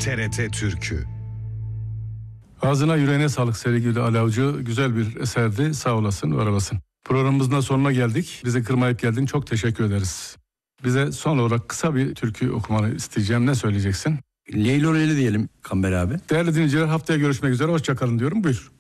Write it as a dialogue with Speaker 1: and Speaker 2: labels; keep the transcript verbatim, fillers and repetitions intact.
Speaker 1: T R T Türkü.
Speaker 2: Ağzına yüreğine sağlık sevgili Ali Avcı. Güzel bir eserdi. Sağ olasın, var olasın. Programımızın da sonuna geldik. Bizi kırmayıp geldin. Çok teşekkür ederiz. Bize son olarak kısa bir türkü okumanı isteyeceğim. Ne söyleyeceksin?
Speaker 3: Leylo Leyli diyelim Kamber abi.
Speaker 2: Değerli dinleyiciler, haftaya görüşmek üzere. Hoşça kalın diyorum. Buyur.